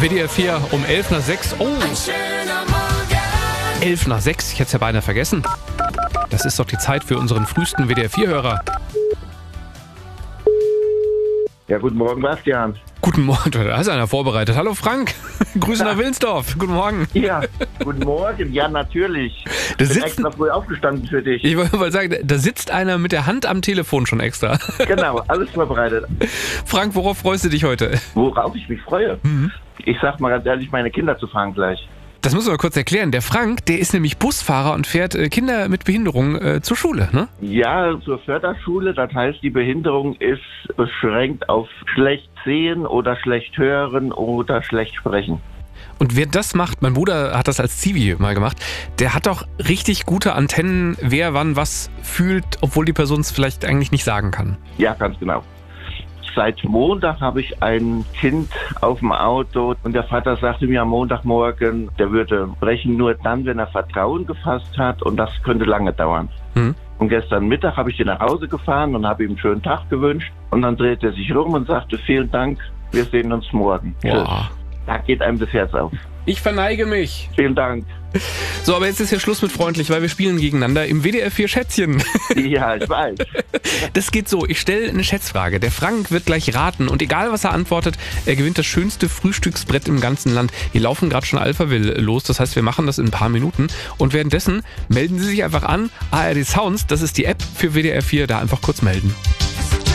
WDR 4 um 11 nach 6. Oh, 11 nach 6, ich hätte es ja beinahe vergessen. Das ist doch die Zeit für unseren frühesten WDR 4-Hörer. Ja, guten Morgen, Bastian. Guten Morgen, da ist einer vorbereitet. Hallo Frank, Grüße nach Wilnsdorf. Guten Morgen. Ja, guten Morgen. Ja, natürlich. Da Ich bin sitzt, extra früh aufgestanden für dich. ich wollte mal sagen, da sitzt einer mit der Hand am Telefon schon extra. Genau, alles vorbereitet. Frank, worauf freust du dich heute? Worauf ich mich freue? Ich sag mal ganz ehrlich, meine Kinder zu fahren gleich. Das müssen wir kurz erklären. Der Frank, der ist nämlich Busfahrer und fährt Kinder mit Behinderung zur Schule, ne? Ja, zur Förderschule. Das heißt, die Behinderung ist beschränkt auf schlecht sehen oder schlecht hören oder schlecht sprechen. Und wer das macht, mein Bruder hat das als Zivi mal gemacht, der hat doch richtig gute Antennen, wer wann was fühlt, obwohl die Person es vielleicht eigentlich nicht sagen kann. Ja, ganz genau. Seit Montag habe ich ein Kind auf dem Auto und der Vater sagte mir am Montagmorgen, der würde sprechen nur dann, wenn er Vertrauen gefasst hat, und das könnte lange dauern. Und gestern Mittag habe ich den nach Hause gefahren und habe ihm einen schönen Tag gewünscht, und dann drehte er sich rum und sagte, vielen Dank, wir sehen uns morgen. Wow. Da geht einem das Herz auf. Ich verneige mich. Vielen Dank. So, aber jetzt ist ja Schluss mit freundlich, weil wir spielen gegeneinander im WDR 4 Schätzchen. Ja, ich weiß. Das geht so, ich stelle eine Schätzfrage. Der Frank wird gleich raten und egal was er antwortet, er gewinnt das schönste Frühstücksbrett im ganzen Land. Wir laufen gerade schon Alphaville los, das heißt, wir machen das in ein paar Minuten. Und währenddessen melden Sie sich einfach an, ARD Sounds, das ist die App für WDR 4, da einfach kurz melden.